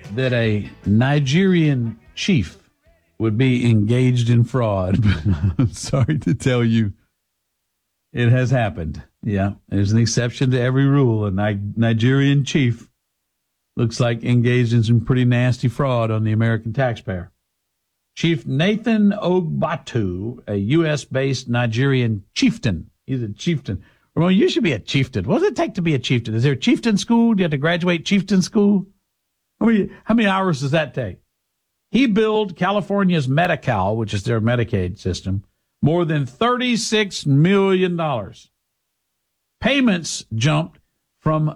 that a Nigerian chief would be engaged in fraud. I'm sorry to tell you, it has happened. Yeah, there's an exception to every rule. A Nigerian chief looks like engaged in some pretty nasty fraud on the American taxpayer. Chief Nathan Ogbatu, a U.S.-based Nigerian chieftain. He's a chieftain. Ramon, you should be a chieftain. What does it take to be a chieftain? Is there a chieftain school? Do you have to graduate chieftain school? How many hours does that take? He billed California's Medi-Cal, which is their Medicaid system, more than $36 million. Payments jumped from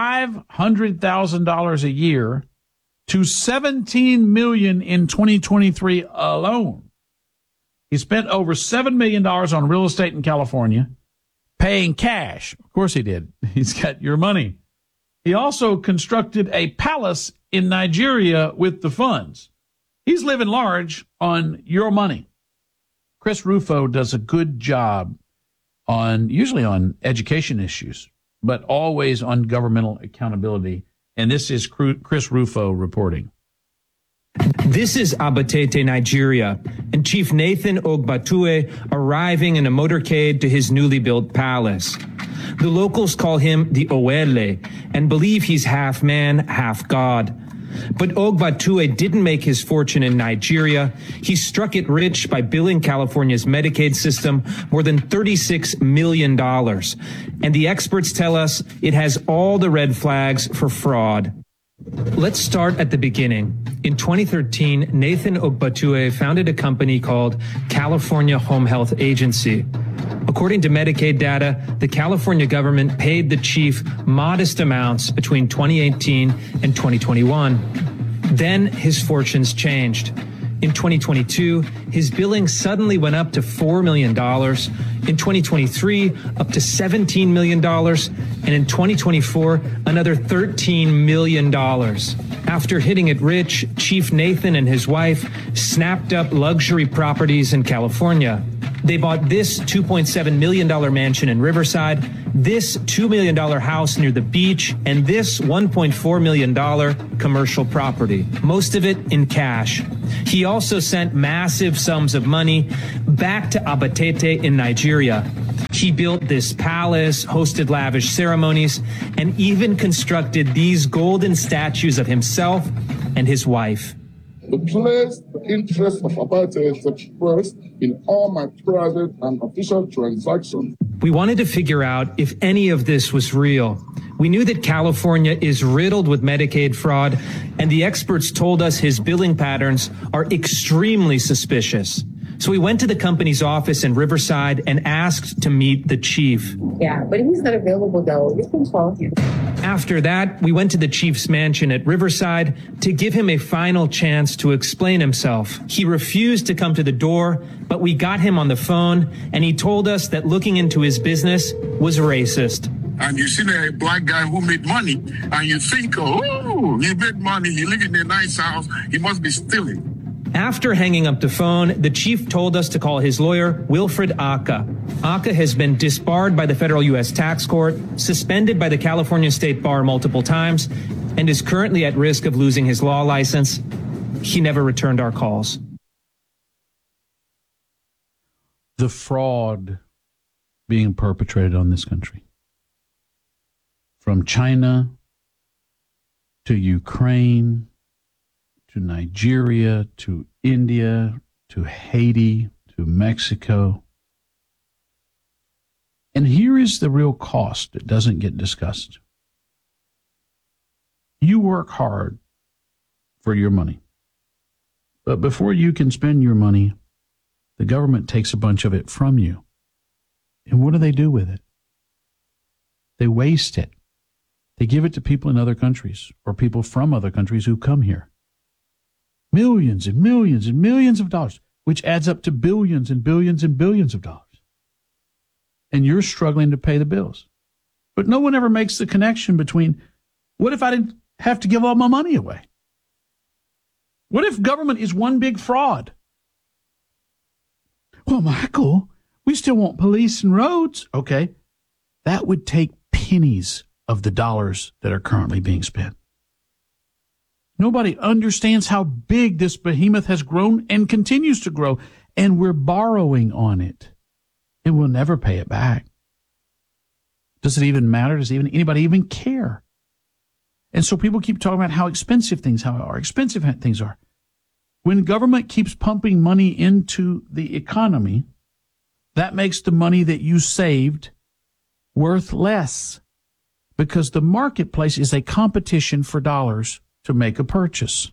$500,000 a year to $17 million in 2023 alone. He spent over $7 million on real estate in California, paying cash. Of course he did. He's got your money. He also constructed a palace in Nigeria with the funds. He's living large on your money. Chris Rufo does a good job usually on education issues, but always on governmental accountability. And this is Chris Rufo reporting. This is Abatete, Nigeria, and Chief Nathan Ogbatue arriving in a motorcade to his newly built palace. The locals call him the Owele and believe he's half man, half God. But Ogbatue didn't make his fortune in Nigeria. He struck it rich by billing California's Medicaid system more than $36 million. And the experts tell us it has all the red flags for fraud. Let's start at the beginning. In 2013, Nathan Ogbatue founded a company called California Home Health Agency. According to Medicaid data, the California government paid the chief modest amounts between 2018 and 2021. Then his fortunes changed. In 2022, his billing suddenly went up to $4 million. In 2023, up to $17 million. And in 2024, another $13 million. After hitting it rich, Chief Nathan and his wife snapped up luxury properties in California. They bought this $2.7 million mansion in Riverside, this $2 million house near the beach, and this $1.4 million commercial property, most of it in cash. He also sent massive sums of money back to Abatete in Nigeria. He built this palace, hosted lavish ceremonies, and even constructed these golden statues of himself and his wife. To place the interest of Abatete first in all my private and official transactions. We wanted to figure out if any of this was real. We knew that California is riddled with Medicaid fraud, and the experts told us his billing patterns are extremely suspicious. So we went to the company's office in Riverside and asked to meet the chief. Yeah, but he's not available, though. You can call him. After that, we went to the chief's mansion at Riverside to give him a final chance to explain himself. He refused to come to the door, but we got him on the phone, and he told us that looking into his business was racist. And you see a black guy who made money, and you think, oh, he made money, he lives in a nice house, he must be stealing. After hanging up the phone, the chief told us to call his lawyer, Wilfred Aka. Aka has been disbarred by the federal U.S. tax court, suspended by the California State Bar multiple times, and is currently at risk of losing his law license. He never returned our calls. The fraud being perpetrated on this country, from China to Ukraine, to Nigeria, to India, to Haiti, to Mexico. And here is the real cost that doesn't get discussed. You work hard for your money. But before you can spend your money, the government takes a bunch of it from you. And what do they do with it? They waste it. They give it to people in other countries or people from other countries who come here. Millions and millions and millions of dollars, which adds up to billions and billions and billions of dollars. And you're struggling to pay the bills. But no one ever makes the connection between, what if I didn't have to give all my money away? What if government is one big fraud? Well, Michael, we still want police and roads. Okay, that would take pennies of the dollars that are currently being spent. Nobody understands how big this behemoth has grown and continues to grow, and we're borrowing on it. And we'll never pay it back. Does it even matter? Does anybody even care? And so people keep talking about how expensive things are. When government keeps pumping money into the economy, that makes the money that you saved worth less, because the marketplace is a competition for dollars to make a purchase.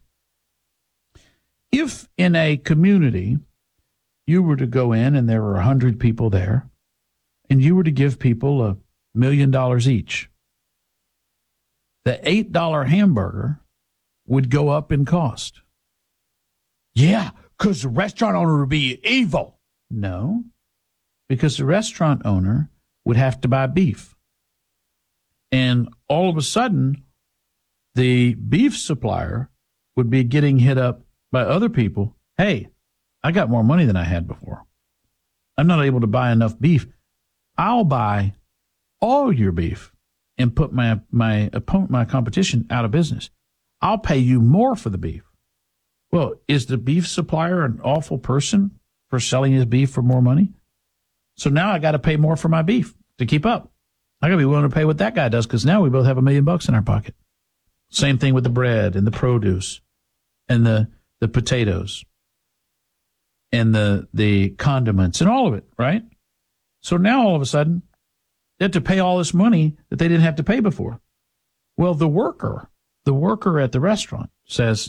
If in a community you were to go in and there were 100 people there, and you were to give people $1 million each, the $8 hamburger would go up in cost. Yeah, because the restaurant owner would be evil. No, because the restaurant owner would have to buy beef. And all of a sudden, the beef supplier would be getting hit up by other people. Hey, I got more money than I had before. I'm not able to buy enough beef. I'll buy all your beef and put my competition out of business. I'll pay you more for the beef. Well, is the beef supplier an awful person for selling his beef for more money? So now I got to pay more for my beef to keep up. I got to be willing to pay what that guy does, because now we both have $1 million in our pocket. Same thing with the bread and the produce and the potatoes and the condiments and all of it, right? So now all of a sudden, they have to pay all this money that they didn't have to pay before. Well, the worker at the restaurant says,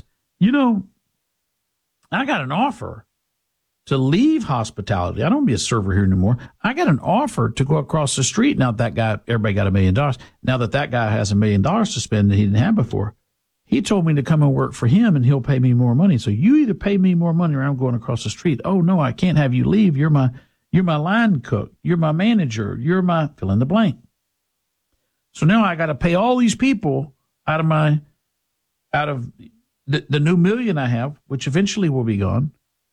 I got an offer to leave hospitality. I don't want to be a server here anymore. I got an offer to go across the street. Now that guy, everybody got $1 million. Now that guy has $1 million to spend that he didn't have before, he told me to come and work for him and he'll pay me more money. So you either pay me more money or I'm going across the street. Oh no, I can't have you leave. You're my line cook. You're my manager. You're my fill in the blank. So now I got to pay all these people out of the new $1 million I have, which eventually will be gone.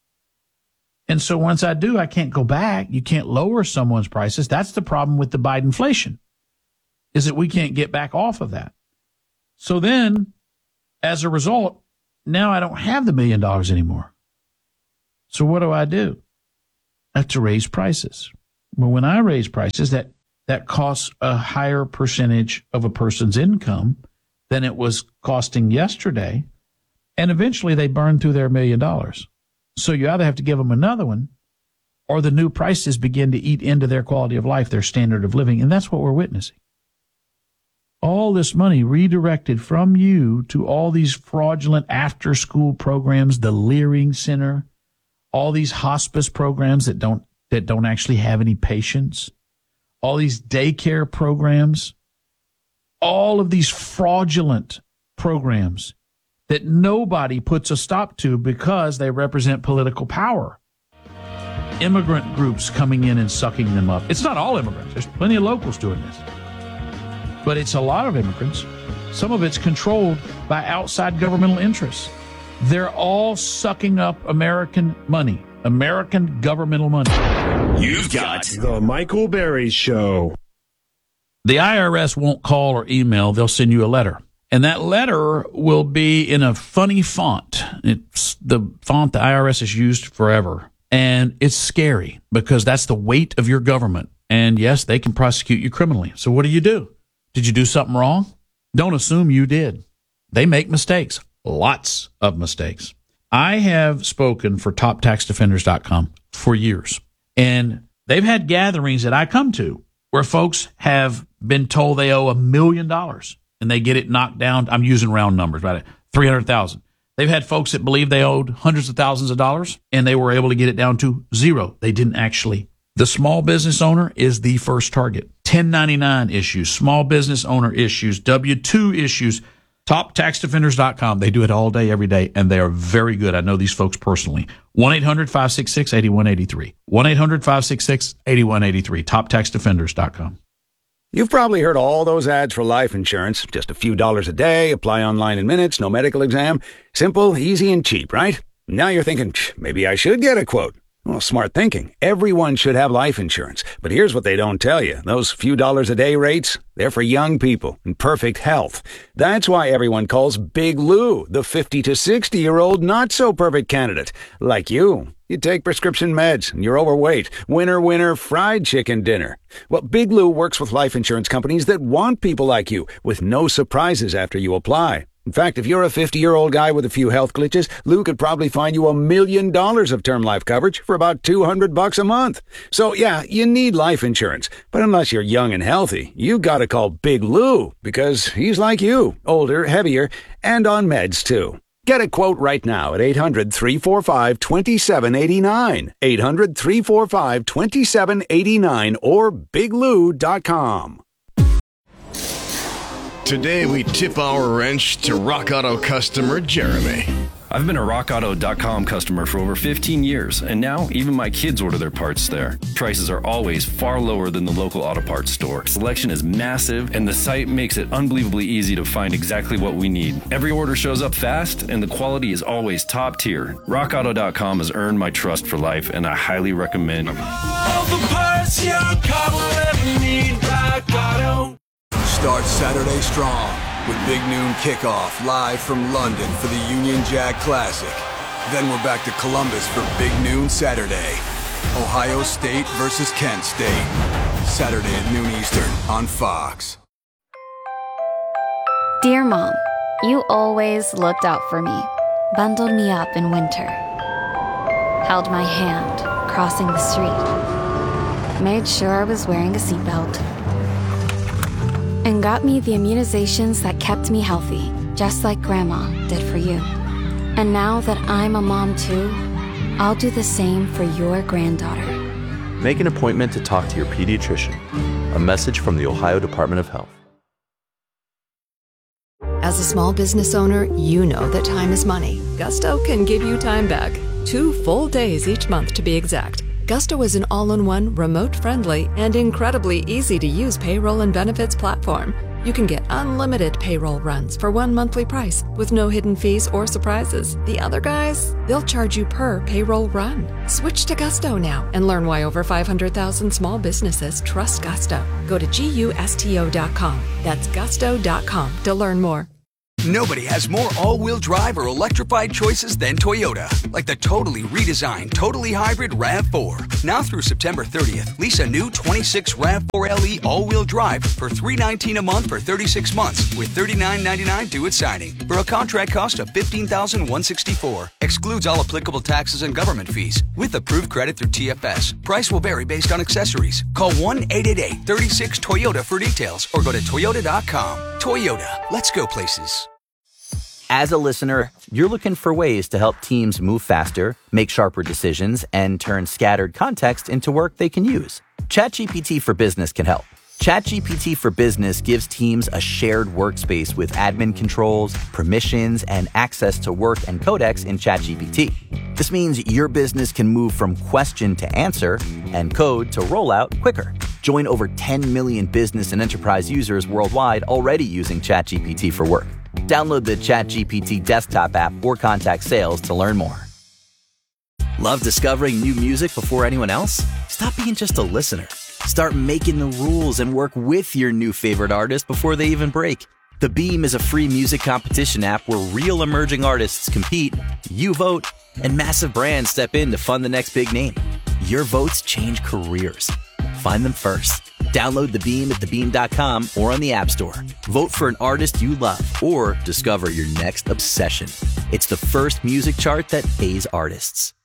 And so once I do, I can't go back. You can't lower someone's prices. That's the problem with the Bidenflation, is that we can't get back off of that. So then, as a result, now I don't have the $1 million anymore. So what do? I have to raise prices. Well, when I raise prices, that costs a higher percentage of a person's income than it was costing yesterday. And eventually they burn through their $1 million. So you either have to give them another one, or the new prices begin to eat into their quality of life, their standard of living. And that's what we're witnessing. All this money redirected from you to all these fraudulent after-school programs, the Leering Center, all these hospice programs that don't actually have any patients, all these daycare programs, all of these fraudulent programs that nobody puts a stop to because they represent political power. Immigrant groups coming in and sucking them up. It's not all immigrants. There's plenty of locals doing this. But it's a lot of immigrants. Some of it's controlled by outside governmental interests. They're all sucking up American money, American governmental money. You've got the Michael Berry Show. The IRS won't call or email. They'll send you a letter. And that letter will be in a funny font. It's the font the IRS has used forever. And it's scary because that's the weight of your government. And yes, they can prosecute you criminally. So what do? Did you do something wrong? Don't assume you did. They make mistakes, lots of mistakes. I have spoken for TopTaxDefenders.com for years. And they've had gatherings that I come to where folks have been told they owe $1 million. And they get it knocked down. I'm using round numbers, right? 300,000. They've had folks that believe they owed hundreds of thousands of dollars, and they were able to get it down to zero. They didn't actually. The small business owner is the first target. 1099 issues, small business owner issues, W-2 issues. TopTaxDefenders.com. They do it all day, every day, and they are very good. I know these folks personally. 1-800-566-8183. 1-800-566-8183. TopTaxDefenders.com. You've probably heard all those ads for life insurance. Just a few dollars a day, apply online in minutes, no medical exam. Simple, easy, and cheap, right? Now you're thinking, maybe I should get a quote. Well, smart thinking. Everyone should have life insurance. But here's what they don't tell you. Those few dollars a day rates, they're for young people in perfect health. That's why everyone calls Big Lou the 50 to 60-year-old not-so-perfect candidate. Like you. You take prescription meds, and you're overweight. Winner, winner, fried chicken dinner. Well, Big Lou works with life insurance companies that want people like you, with no surprises after you apply. In fact, if you're a 50-year-old guy with a few health glitches, Lou could probably find you $1 million of term life coverage for about $200 a month. So, yeah, you need life insurance. But unless you're young and healthy, you gotta call Big Lou, because he's like you, older, heavier, and on meds, too. Get a quote right now at 800-345-2789, 800-345-2789, or biglou.com. Today, we tip our wrench to Rock Auto customer Jeremy. I've been a RockAuto.com customer for over 15 years, and now even my kids order their parts there. Prices are always far lower than the local auto parts store. Selection is massive, and the site makes it unbelievably easy to find exactly what we need. Every order shows up fast, and the quality is always top tier. RockAuto.com has earned my trust for life, and I highly recommend it. All the parts your car will ever need, Rock Auto. Start Saturday strong with Big Noon Kickoff live from London for the Union Jack Classic. Then we're back to Columbus for Big Noon Saturday. Ohio State versus Kent State. Saturday at noon Eastern on Fox. Dear Mom, you always looked out for me, bundled me up in winter, held my hand crossing the street, made sure I was wearing a seatbelt, and got me the immunizations that kept me healthy, just like Grandma did for you. And now that I'm a mom too, I'll do the same for your granddaughter. Make an appointment to talk to your pediatrician. A message from the Ohio Department of Health. As a small business owner, you know that time is money. Gusto can give you time back. 2 full days each month to be exact. Gusto is an all-in-one, remote-friendly, and incredibly easy-to-use payroll and benefits platform. You can get unlimited payroll runs for one monthly price with no hidden fees or surprises. The other guys, they'll charge you per payroll run. Switch to Gusto now and learn why over 500,000 small businesses trust Gusto. Go to GUSTO.com. That's gusto.com to learn more. Nobody has more all-wheel drive or electrified choices than Toyota. Like the totally redesigned, totally hybrid RAV4. Now through September 30th, lease a new 26 RAV4 LE all-wheel drive for $319 a month for 36 months with $39.99 due at signing for a contract cost of $15,164. Excludes all applicable taxes and government fees with approved credit through TFS. Price will vary based on accessories. Call 1-888-36-TOYOTA for details or go to Toyota.com. Toyota. Let's go places. As a listener, you're looking for ways to help teams move faster, make sharper decisions, and turn scattered context into work they can use. ChatGPT for Business can help. ChatGPT for Business gives teams a shared workspace with admin controls, permissions, and access to work and codecs in ChatGPT. This means your business can move from question to answer and code to rollout quicker. Join over 10 million business and enterprise users worldwide already using ChatGPT for work. Download the ChatGPT desktop app or contact sales to learn more. Love discovering new music before anyone else? Stop being just a listener. Start making the rules and work with your new favorite artist before they even break. The Beam is a free music competition app where real emerging artists compete, you vote, and massive brands step in to fund the next big name. Your votes change careers. Find them first. Download The Beam at thebeam.com or on the App Store. Vote for an artist you love or discover your next obsession. It's the first music chart that pays artists.